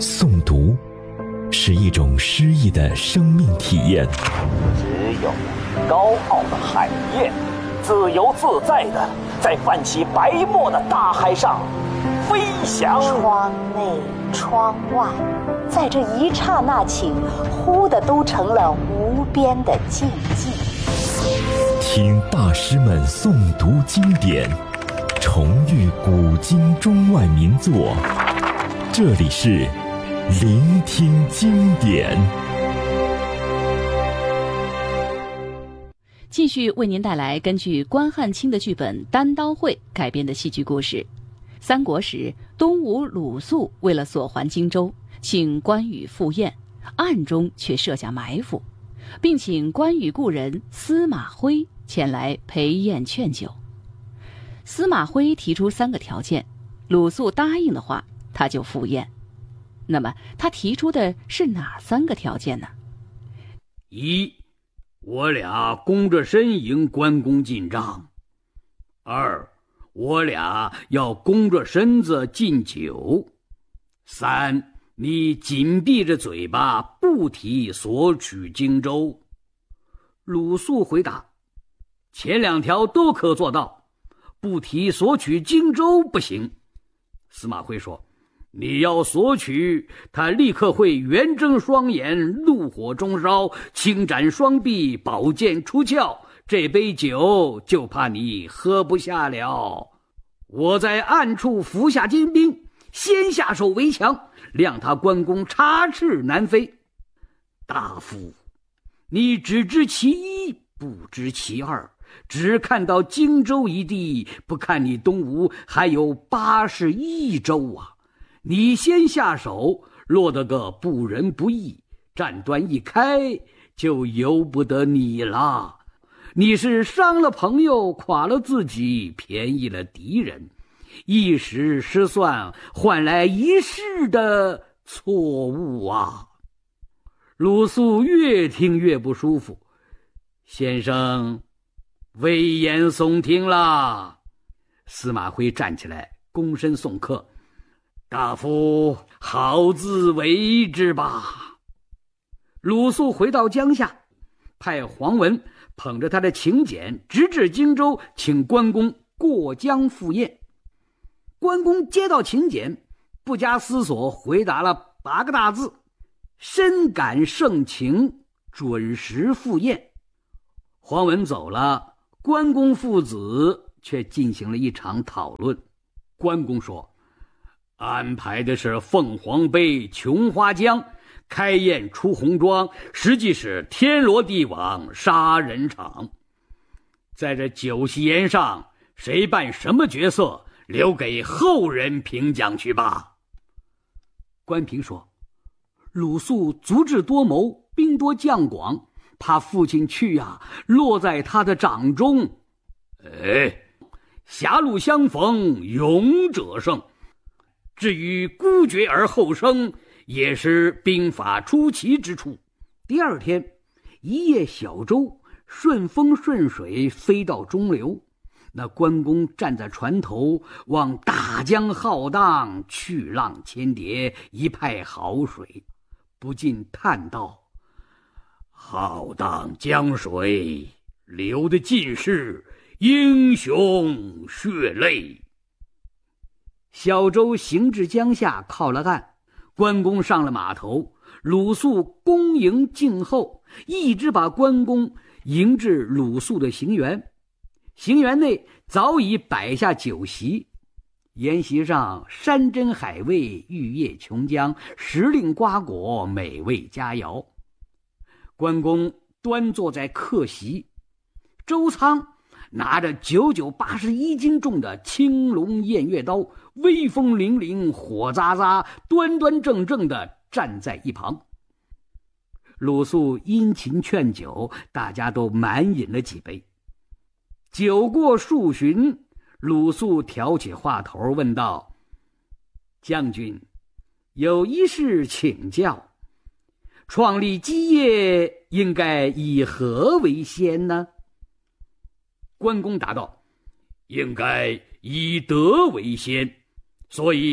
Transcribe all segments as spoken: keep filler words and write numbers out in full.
诵读是一种诗意的生命体验。 只有高傲的海燕，自由自在地在泛起白沫的大海上飞翔。 窗内窗外，在这一刹那间，忽的都成了无边的静寂。 听大师们诵读经典，重遇古今中外名作，这里是聆听经典。 继续为您带来根据关汉卿的剧本《单刀会》改编的戏剧故事。三国时，东吴鲁肃为了索还荆州，请关羽赴宴，暗中却设下埋伏，并请关羽故人司马徽前来陪宴劝酒。司马徽提出三个条件，鲁肃答应的话，他就赴宴。那么他提出的是哪三个条件呢？ 一，我俩弓着身迎关公进帐；二，我俩要弓着身子敬酒；三，你紧闭着嘴巴，不提索取荆州。鲁肃回答：前两条都可做到，不提索取荆州不行。司马徽说：你要索取，他立刻会圆睁双眼，怒火中烧，轻展双臂，宝剑出鞘，这杯酒就怕你喝不下了。我在暗处伏下精兵，先下手为强，谅他关公插翅难飞。大夫，你只知其一，不知其二，只看到荆州一地，不看你东吴还有八十一州啊！你先下手，落得个不仁不义，战端一开，就由不得你了。你是伤了朋友，垮了自己，便宜了敌人，一时失算，换来一世的错误啊！鲁肃越听越不舒服，先生危言耸听啦！司马徽站起来，躬身送客。大夫好自为之吧。鲁肃回到江夏，派黄文捧着他的请柬直至荆州，请关公过江赴宴。关公接到请柬，不加思索回答了八个大字：深感盛情，准时赴宴。黄文走了，关公父子却进行了一场讨论。关公说：安排的是凤凰杯、琼花江，开宴出红妆，实际是天罗地网杀人场。在这酒席宴上，谁扮什么角色，留给后人评讲去吧。关平说：鲁肃足智多谋，兵多将广，怕父亲去呀、啊，落在他的掌中。哎，狭路相逢勇者胜，至于孤绝而后生，也是兵法出奇之处。第二天，一叶小舟顺风顺水飞到中流，那关公站在船头，望大江浩荡，去浪千叠，一派好水，不禁叹道：浩荡江水，流的尽是英雄血泪。小舟行至江夏，靠了岸，关公上了码头，鲁肃恭迎敬候，一直把关公迎至鲁肃的行辕。行辕内早已摆下酒席，宴席上山珍海味，玉液琼浆，时令瓜果，美味佳肴。关公端坐在客席，周仓拿着九九八十一斤重的青龙偃月刀，威风凛凛，火扎扎，端端正正地站在一旁。鲁肃殷勤劝酒，大家都满饮了几杯。酒过数巡，鲁肃挑起话头问道：将军，有一事请教，创立基业应该以何为先呢？关公答道：应该以德为先，所以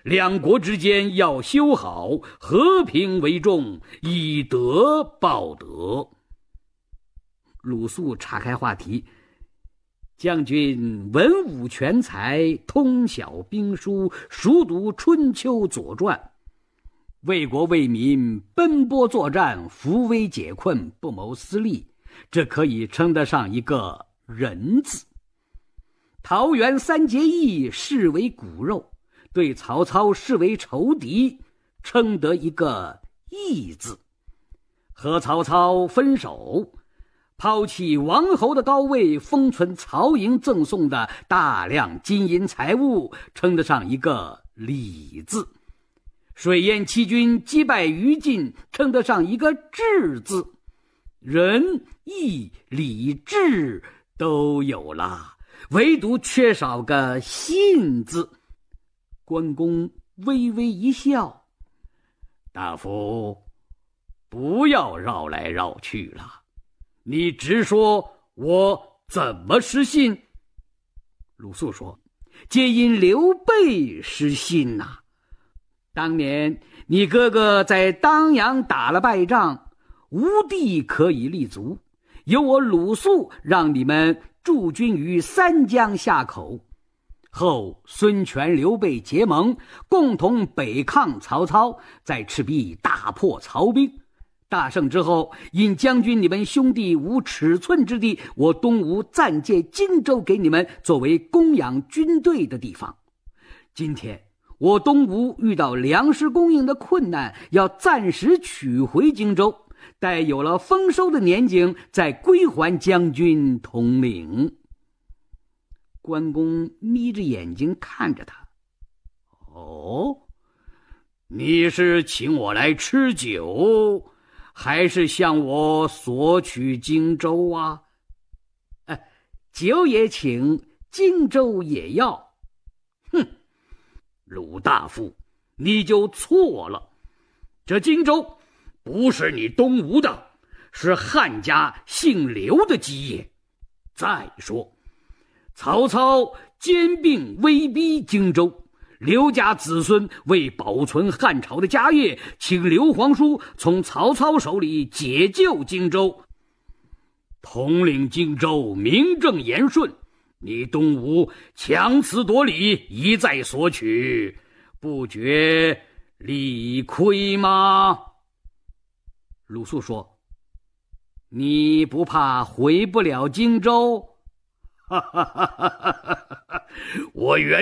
两国之间要修好，和平为重，以德报德。鲁肃岔开话题，将军文武全才，通晓兵书，熟读春秋左传，为国为民奔波作战，扶危解困，不谋私利，这可以称得上一个仁字。桃园三结义视为骨肉，对曹操视为仇敌，称得一个义字。和曹操分手，抛弃王侯的高位，封存曹营赠送的大量金银财物，称得上一个礼字。水淹七军，击败于禁，称得上一个智字。仁义礼智都有了，唯独缺少个信字。关公微微一笑，大夫，不要绕来绕去了，你直说我怎么失信？鲁肃说，皆因刘备失信呐、啊。当年你哥哥在当阳打了败仗，无地可以立足，由我鲁肃让你们驻军于三江下口，后孙权刘备结盟，共同北抗曹操，在赤壁大破曹兵。大胜之后，因将军你们兄弟无尺寸之地，我东吴暂借荆州给你们作为供养军队的地方。今天我东吴遇到粮食供应的困难，要暂时取回荆州，待有了丰收的年景，再归还将军统领。关公眯着眼睛看着他，哦，你是请我来吃酒，还是向我索取荆州啊？哎，酒也请，荆州也要。哼，鲁大夫，你就错了，这荆州不是你东吴的，是汉家姓刘的基业。再说曹操兼并威逼荆州，刘家子孙为保存汉朝的家业，请刘皇叔从曹操手里解救荆州，统领荆州，名正言顺。你东吴强词夺理，一再索取，不觉理亏吗？鲁肃说，你不怕回不了荆州？哈哈哈哈哈！我原